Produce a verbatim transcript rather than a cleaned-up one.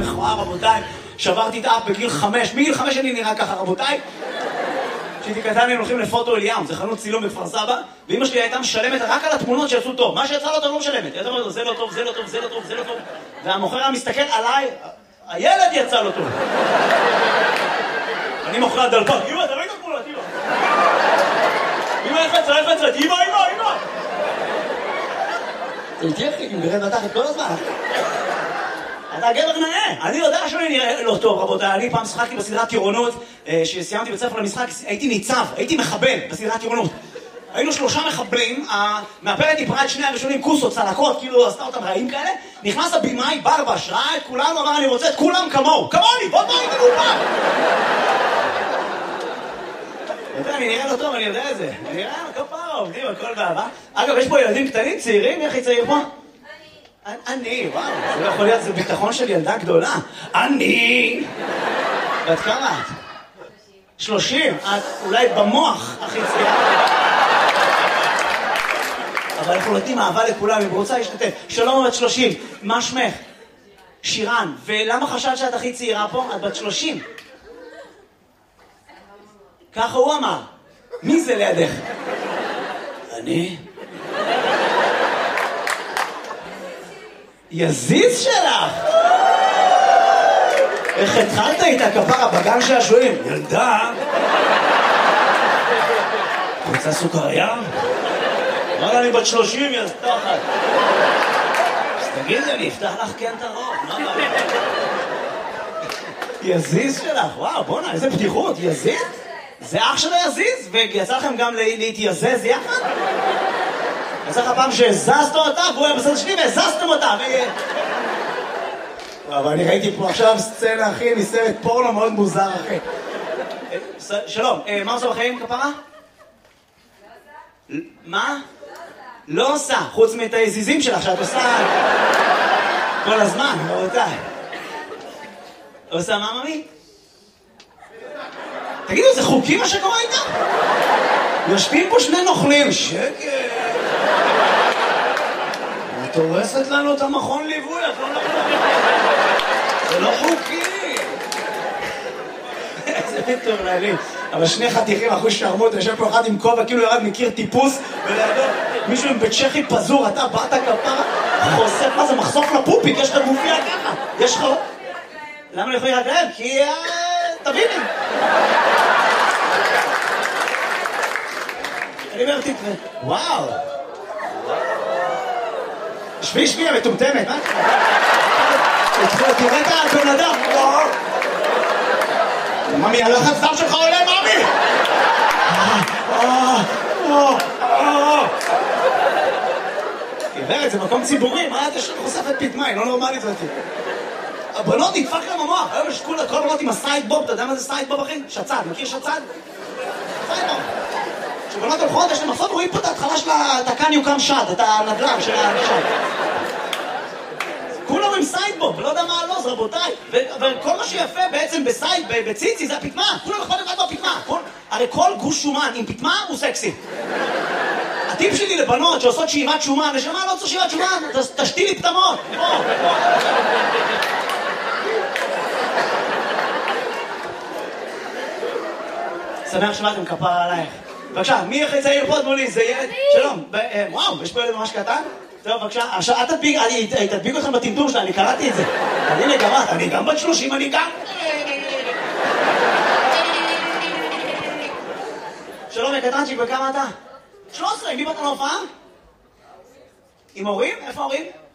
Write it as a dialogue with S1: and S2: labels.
S1: מכוער, רבותיי. שברתי את האף בגיל חמש. מגיל חמש אני נראה ככה, רבותיי. כשהייתי קטן הם הולכים לפוטו אליהו, זה חנות צילום בכפר סבא, ואמא שלי הייתה משלמת רק על התמונות שיצאו טוב. מה שיצא לא טוב לא משלמת. היא אומרת, זה לא טוב, זה לא טוב, זה לא טוב, זה לא טוב. והמוכר היה מסתכל עליי, הילד יצא לו טוב. אני מוכר הדלפק, אמא, אתה ראית תמונות, אמא. אמא, איך יצא, איך יצא, אמא, אמא, אמא. זה תהיה חי, אם גרד מתחת כל הזמן. אתה גבר נאה, אני יודע שאני נראה לא טוב, רבותיי. אני פעם שחקתי בסדרת טירונות, שסיימתי בית ספר למשחק, הייתי ניצב, הייתי מחבל בסדרת טירונות. היינו שלושה מחבלים, המאפרת דיברה את שני הראשונים, כוסות, צלקות, כאילו עשתה אותם רעים כאלה. נכנס הבימאי, ברבש, ראה את כולנו, אמר, אני רוצה את כולם כמוהו. כמוני, בוא תבוא איתי באופן. אני נראה לא טוב, אני יודע את זה. אני נראה כפרה, עובדים, הכל באהבה. אגב, יש פה ילדים קטנים, צעירים, איך היא צעיר פה? אני, וואו, זה לא יכול להיות, זה ביטחון של ילדה גדולה. אני! ואת כמה את? שלושים. את אולי במוח הכי צעירה. אבל אנחנו נותנים אהבה לכולם, אם רוצה להשתתף. שלום, בת שלושים. מה שמך? שירן. ולמה חשבת שאת הכי צעירה פה? את בת שלושים. ככה הוא אמר. מי זה לידך? אני? יזיז שלך! איך התחלת איתה כפרה בגן שעשועים? ילדה! רוצה סוכריה? אמרה אני בת שלושים, יא סתחת. אז תגידי, אני אפתח לך כן את הרוב, מה מה? יזיז שלך, וואו, בוא'נה, איזה פתיחות, יזיז? זה אח שלו יזיז? ויצא לכם גם להתייזז יחד? יצא לך פעם שהזזת אותה, והוא היה בסדר שלי והזזתם אותה, אבל אני ראיתי פה עכשיו סצנה, אחי, מסרט פורנו מאוד מוזר, אחי. שלום, מה עושה בחיים, כפרה? מה? לא עושה, חוץ מאת היזיזים שלך שאת עושה כל הזמן, רבותיי. עושה מה, ממי? תגידו, זה חוקי מה שקורה איתה? יושבים פה שני נוכלים, שקט. את הורסת לנו את המכון ליווי, את לא נוכלים. זה לא חוקי. איזה פתאום להבין. אבל שני חתיכים אחוז שרמות, יושב פה אחד עם כובע, כאילו ירד מכיר טיפוס, ולידו מישהו עם בית צ'כי פזור, אתה באת כפרה, חושף, מה זה, מחשוף לפופיק, יש לך גופיה ככה, יש לך... למה אני יכול לראות להם? כי... תביני. אני אומר, תתראה, וואו. שבי, שבי, המטומטמת, מה? תראה את הבן אדם, וואו. ממי, הלחץ דם שלך עולה, ממי! גברת, זה מקום ציבורי, מה את יש לך חושפת פתמה, היא לא נורמלית זאת. הבנות נדפק להם המוח, היום יש כל הבנות עם הסייד בוב, אתה יודע מה זה סייד בוב, אחי? שצד, מכיר שצד? סייד בוב. כשבנות הולכות, יש להם מחסות, רואים פה את ההתחלה של הקן יוקם שד, את הנדל"ן של השד. כולם עם סיידבוב, לא יודע מה הלוז, רבותיי. וכל מה שיפה בעצם בסייד, בציצי, זה הפתמה. כולם יכול לבד בפתמה. הרי כל גוש שומן עם פתמה הוא סקסי. הטיפ שלי לבנות שעושות שאיבת שומן, נשמה לא צריך שאיבת שומן, תשתי לי פתמות. שמח שבאתם כפרה עלייך. בבקשה, מי הכי צעיר פה מולי? זה ילד? שלום. וואו, יש פה ילד ממש קטן? טוב, בבקשה, עכשיו, אל תדביק, אני תדביק אתכם בטמטום שלה, אני קראתי את זה. אני לגמרת, אני גם בת שלושים, אני גם... שלום, קטנצ'יק, וכמה אתה? שלוש עשרה, עם מי באת להופעה? עם הורים? איפה הורים?